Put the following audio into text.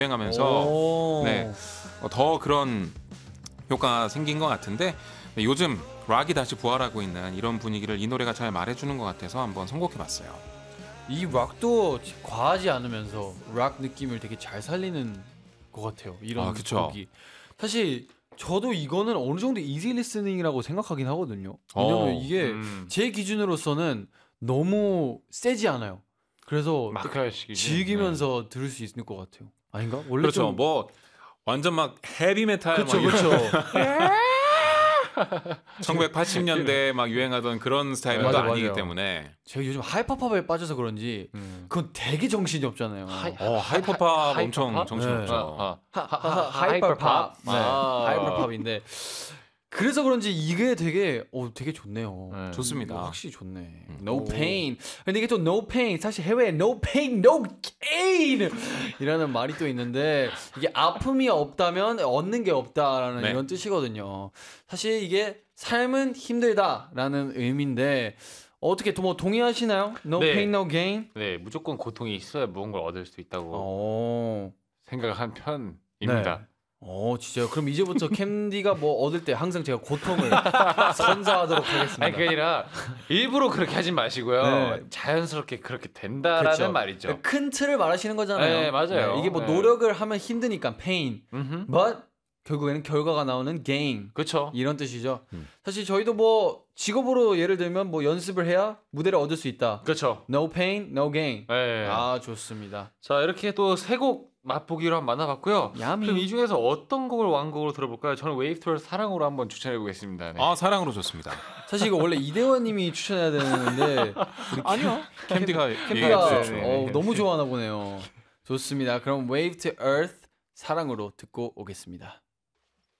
유행하면서 네, 더 그런 효과가 생긴 것 같은데 요즘 락이 다시 부활하고 있는 이런 분위기를 이 노래가 잘 말해주는 것 같아서 한번 선곡해봤어요. 이 락도 과하지 않으면서 락 느낌을 되게 잘 살리는 것 같아요. 이런 그쵸. 곡이. 사실 저도 이거는 어느 정도 이지 리스닝이라고 생각하긴 하거든요. 왜냐면 이게 제 기준으로서는 너무 세지 않아요. 그래서 즐기면서 들을 수 있을 것 같아요. 아닌가? 원래 그렇죠. 좀... 뭐 완전 막 헤비메탈 그렇죠, 막 그렇죠. 1980년대에 막 유행하던 그런 스타일은 맞아, 아니기 맞아요. 때문에 제가 요즘 하이퍼팝에 빠져서 그런지 그건 되게 정신이 없잖아요. 하이퍼팝 엄청 정신없죠. 하이퍼팝. 네, 하이퍼팝인데 그래서 그런지 이게 되게 되게 좋네요. 좋습니다. 확실히 좋네. No pain. 근데 이게 또 no pain 사실 해외에 no pain, no gain 이라는 말이 또 있는데 이게 아픔이 없다면 얻는 게 없다라는 이런 뜻이거든요. 사실 이게 삶은 힘들다라는 의미인데 어떻게 뭐 동의하시나요? No pain, no gain. 네, 무조건 고통이 있어야 무언가를 얻을 수 있다고 생각한 편입니다. 진짜요? 그럼 이제부터 캔디가 뭐 얻을 때 항상 제가 고통을 선사하도록 하겠습니다. 아니, 그게 아니라 일부러 그렇게 하진 마시고요. 자연스럽게 그렇게 된다라는 그렇죠. 말이죠. 큰 틀을 말하시는 거잖아요. 네, 맞아요. 이게 뭐 노력을 하면 힘드니까 pain, but 결국에는 결과가 나오는 gain. 그렇죠. 이런 뜻이죠. 사실 저희도 뭐 직업으로 예를 들면 뭐 연습을 해야 무대를 얻을 수 있다. 그렇죠. No pain, no gain. 네. 좋습니다. 자, 이렇게 또 세 곡 맛보기로 한번 만나봤고요. 야미. 그럼 이 중에서 어떤 곡을 완곡으로 들어볼까요? 저는 웨이브 투어 사랑으로 한번 추천해 보겠습니다. 네. 사랑으로 좋습니다. 사실 이거 원래 이대원님이 추천해야 되는데 아니요. 캔디가 너무 좋아하나 보네요. 좋습니다. 그럼 Wave to Earth 사랑으로 듣고 오겠습니다.